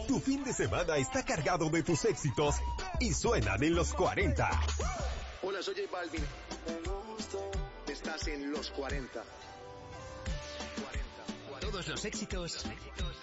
Tu fin de semana está cargado de tus éxitos y suenan en los 40. Hola, soy J Balvin. Estás en los 40. Todos los éxitos